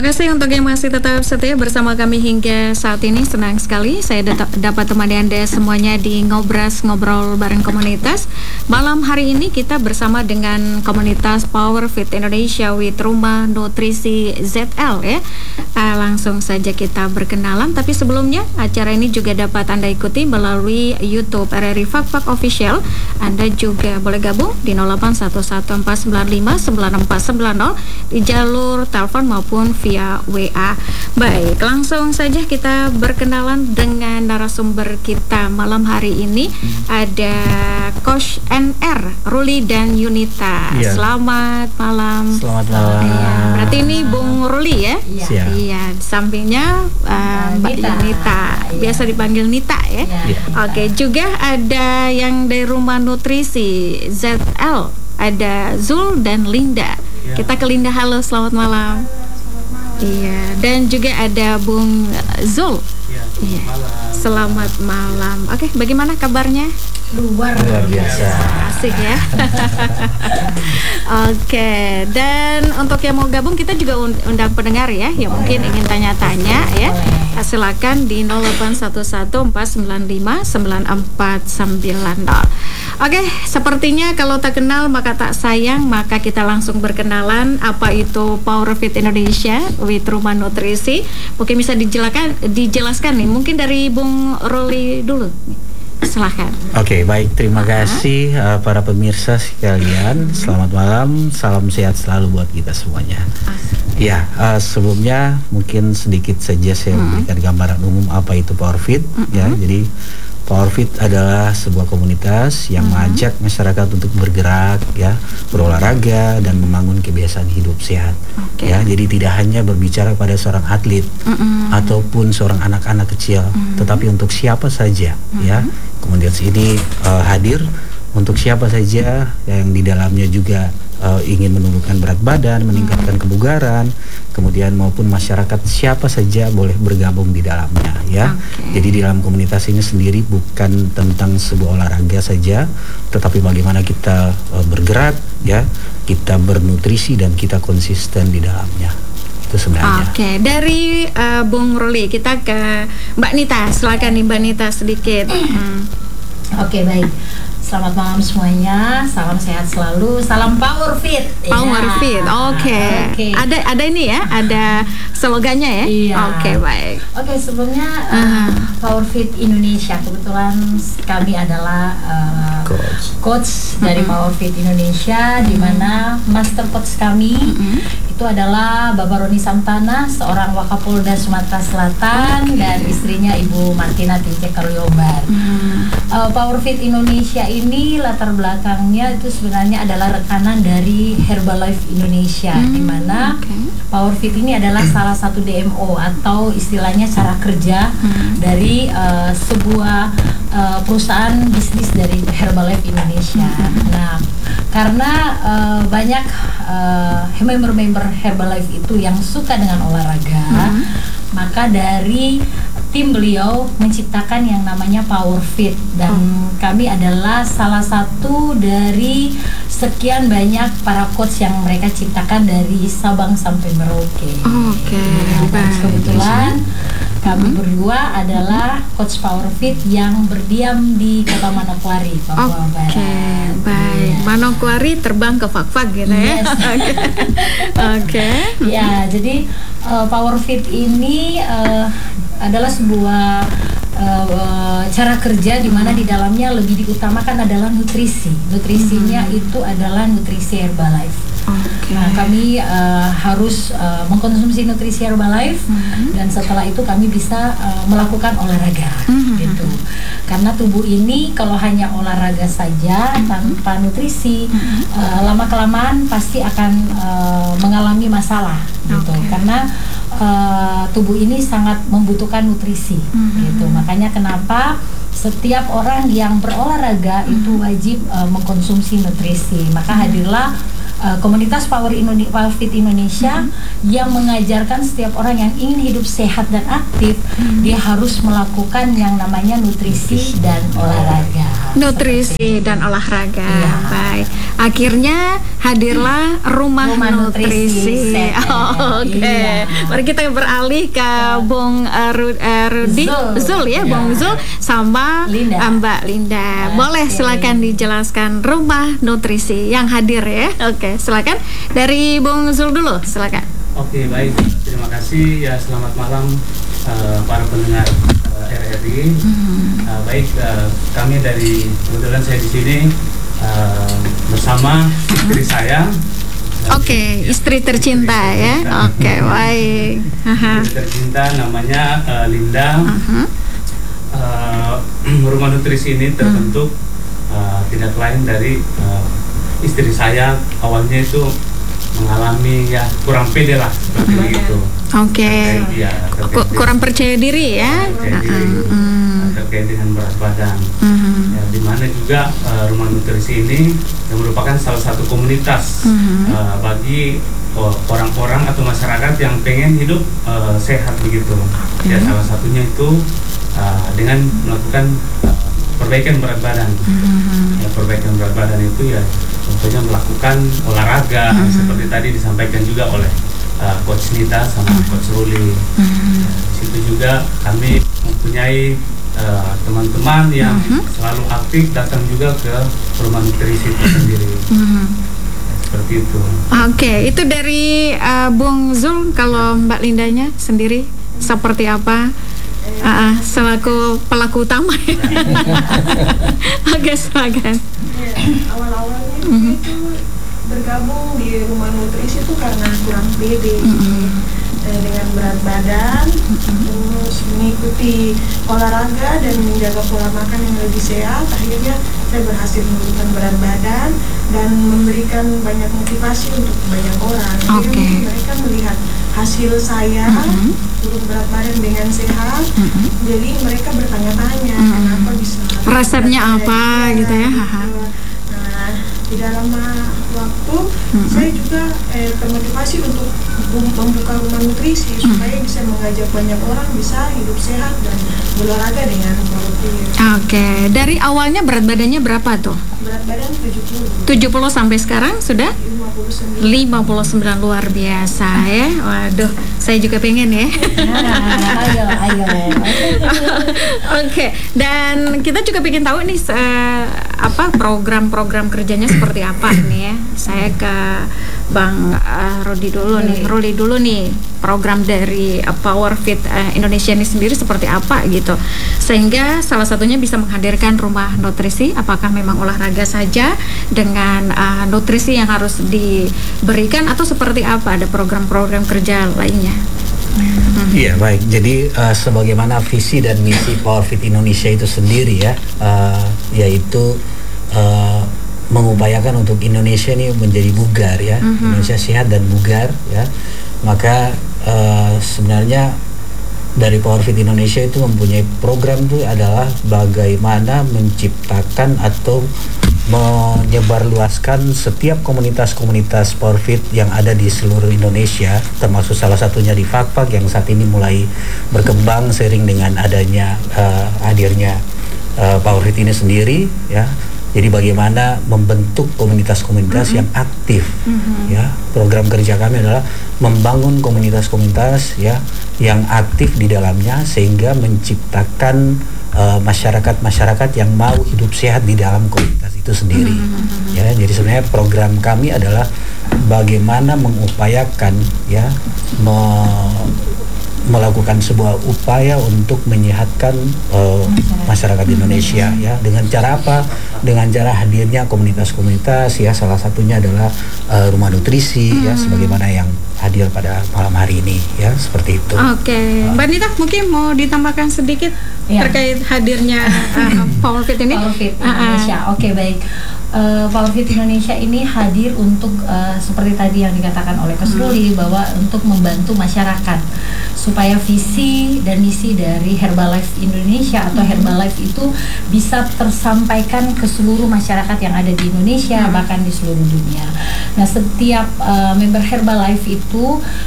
kasih untuk yang masih tetap setia bersama kami hingga saat ini. Senang sekali saya dapat temani Anda semuanya di Ngobras Ngobrol Bareng Komunitas. Malam hari ini kita bersama dengan komunitas Power Fit Indonesia with Rumah Nutrisi ZL ya. Langsung saja kita berkenalan, tapi sebelumnya acara ini juga dapat Anda ikuti melalui YouTube RRI Fakfak Official. Anda juga boleh gabung di 081149594490 di jalur telepon maupun via WA. Baik, langsung saja kita berkenalan dengan narasumber kita malam hari ini. Ada Coach NR, Ruli dan Yunita. Iya. Selamat malam. Selamat malam. Iya, berarti ini Bung Ruli ya? Iya. Iya, di sampingnya Mbak Yunita. Biasa dipanggil Nita ya? Iya. Oke, juga ada yang dari Rumah Nutrisi ZL. Ada Zul dan Linda. Kita ke Linda, halo, selamat malam. Iya, dan juga ada Bung Zul. Iya, selamat malam. Oke, bagaimana kabarnya? Luar biasa. Asik ya. Oke, dan untuk yang mau gabung kita juga undang pendengar ya, yang mungkin ingin tanya-tanya ya. Silakan di 081149594490. Oke, sepertinya kalau tak kenal maka tak sayang, maka kita langsung berkenalan apa itu Power Fit Indonesia with Rumah Nutrisi. Mungkin bisa dijelaskan nih, mungkin dari Bung Ruli dulu. Silahkan. Oke, baik, terima kasih para pemirsa sekalian. Selamat malam, salam sehat selalu buat kita semuanya. Ya, sebelumnya mungkin sedikit saja saya memberikan gambaran umum apa itu Power Fit. Ya, jadi Power Fit adalah sebuah komunitas yang mengajak masyarakat untuk bergerak, ya, berolahraga dan membangun kebiasaan hidup sehat. Ya, jadi tidak hanya berbicara pada seorang atlet ataupun seorang anak-anak kecil, tetapi untuk siapa saja, ya. Komunitas ini hadir untuk siapa saja yang di dalamnya juga ingin menurunkan berat badan, meningkatkan kebugaran, kemudian maupun masyarakat siapa saja boleh bergabung di dalamnya ya. Jadi di dalam komunitas ini sendiri bukan tentang sebuah olahraga saja, tetapi bagaimana kita bergerak ya, kita bernutrisi dan kita konsisten di dalamnya. Itu sebenarnya. Oke, dari Bung Ruli kita ke Mbak Nita. Silakan nih Mbak Nita sedikit. Oke, baik. Selamat malam semuanya, salam sehat selalu, salam Power Fit. Power Fit, oke. Ada ini ya, ada slogannya ya. Iya. Oke, baik. Oke, sebelumnya Power Fit Indonesia, kebetulan kami adalah coach dari Power Fit Indonesia, di mana master coach kami itu adalah Bapak Roni Santana, seorang Wakapolda Sumatera Selatan, dan istrinya Ibu Martina Tince Karyobar. Power Fit Indonesia ini latar belakangnya itu sebenarnya adalah rekanan dari Herbalife Indonesia, di mana Power Fit ini adalah salah satu DMO atau istilahnya cara kerja dari sebuah perusahaan bisnis dari Herbalife Indonesia. Nah, karena banyak member-member Herbalife itu yang suka dengan olahraga, maka dari tim beliau menciptakan yang namanya Power Fit, dan kami adalah salah satu dari sekian banyak para coach yang mereka ciptakan dari Sabang sampai Merauke. Dan kebetulan kami berdua adalah coach Power Fit yang berdiam di Kota Manokwari, Papua Barat. Baik. Manokwari terbang ke Fakfak gitu ya. Ya, jadi Power Fit ini adalah sebuah cara kerja di mana di dalamnya lebih diutamakan adalah nutrisi. Nutrisinya itu adalah nutrisi Herbalife. Nah, kami harus mengkonsumsi nutrisi Herbalife, dan setelah itu kami bisa melakukan olahraga gitu. Karena tubuh ini kalau hanya olahraga saja tanpa nutrisi, lama-kelamaan pasti akan mengalami masalah gitu. Karena tubuh ini sangat membutuhkan nutrisi gitu. Makanya kenapa setiap orang yang berolahraga itu wajib mengkonsumsi nutrisi. Maka hadirlah komunitas Power Fit Indonesia yang mengajarkan setiap orang yang ingin hidup sehat dan aktif, dia harus melakukan yang namanya nutrisi dan olahraga. nutrisi dan olahraga. Iya. Baik. Akhirnya hadirlah rumah nutrisi. Oke. Iya. Mari kita beralih ke Bung Rudi, Zul ya, Bung Zul sama Linda. Mbak Linda. Boleh silakan dijelaskan rumah nutrisi yang hadir ya. Oke, silakan dari Bung Zul dulu, silakan. Oke, baik. Terima kasih ya. Selamat malam para pendengar RRI. Baik, kami dari kebetulan saya di sini bersama istri saya. Oke, istri tercinta ya. Oke, baik. Istri tercinta namanya Linda. Rumah nutrisi ini terbentuk tidak lain dari istri saya awalnya itu mengalami ya kurang pede lah seperti itu. Oke. Kurang percaya diri ya. Terkait dengan berat badan. Ya, di mana juga rumah nutrisi ini yang merupakan salah satu komunitas bagi orang-orang atau masyarakat yang pengen hidup sehat begitu. Ya, salah satunya itu dengan melakukan perbaikan berat badan. Ya, perbaikan berat badan itu ya tentunya melakukan olahraga seperti tadi disampaikan juga oleh Coach Nita sama Coach Ruli. Di situ juga kami mempunyai teman-teman yang selalu aktif datang juga ke rumah nutrisi itu sendiri. Seperti itu. Oke, itu dari Bung Zul. Kalau Mbak Lindanya sendiri seperti apa? Selaku pelaku utama. Oke, silakan. Awal-awalnya itu bergabung di rumah nutrisi itu karena kurang pede dengan berat badan, terus mengikuti olahraga dan menjaga pola makan yang lebih sehat. Akhirnya saya berhasil menurunkan berat badan dan memberikan banyak motivasi untuk banyak orang. Jadi mereka melihat hasil saya turun berat badan dengan sehat, jadi mereka bertanya-tanya kenapa bisa resepnya apa gitu ya. Nah, di dalam waktu saya juga termotivasi untuk membuka rumah nutrisi supaya bisa mengajak banyak orang bisa hidup sehat dan berolahraga dengan produktif. Oke, dari awalnya berat badannya berapa tuh? Berat badan 70 sampai sekarang sudah 59 luar biasa ya. Waduh, saya juga pengen ya. Ayo. Oke, dan kita juga pengen tahu nih program-program kerjanya seperti apa nih ya. Saya ke Bang Rudi dulu nih. Program dari Power Fit Indonesia ini sendiri seperti apa gitu, sehingga salah satunya bisa menghadirkan rumah nutrisi. Apakah memang olahraga saja dengan nutrisi yang harus diberikan atau seperti apa? Ada program-program kerja lainnya? Iya, baik. Jadi sebagaimana visi dan misi Power Fit Indonesia itu sendiri ya, yaitu mengupayakan untuk Indonesia ini menjadi bugar ya, Indonesia sehat dan bugar ya. Maka sebenarnya dari Power Fit Indonesia itu mempunyai program itu adalah bagaimana menciptakan atau menyebarluaskan setiap komunitas-komunitas Power Fit yang ada di seluruh Indonesia, termasuk salah satunya di Fakfak yang saat ini mulai berkembang seiring dengan adanya hadirnya Power Fit ini sendiri ya. Jadi bagaimana membentuk komunitas-komunitas yang aktif ya. Program kerja kami adalah membangun komunitas-komunitas ya yang aktif di dalamnya sehingga menciptakan masyarakat-masyarakat yang mau hidup sehat di dalam komunitas itu sendiri. Ya, jadi sebenarnya program kami adalah bagaimana mengupayakan ya melakukan sebuah upaya untuk menyehatkan masyarakat Indonesia ya. Dengan cara apa? Dengan cara hadirnya komunitas-komunitas ya, salah satunya adalah rumah nutrisi ya, sebagaimana yang hadir pada malam hari ini ya, seperti itu. Oke, Mbak Nita mungkin mau ditambahkan sedikit terkait hadirnya Power Fit ini? Power Fit Indonesia. Oke, baik. Power Fit Indonesia ini hadir untuk seperti tadi yang dikatakan oleh Coach Ruli bahwa untuk membantu masyarakat supaya visi dan misi dari Herbalife Indonesia atau Herbalife itu bisa tersampaikan ke seluruh masyarakat yang ada di Indonesia bahkan di seluruh dunia. Nah, setiap member Herbalife itu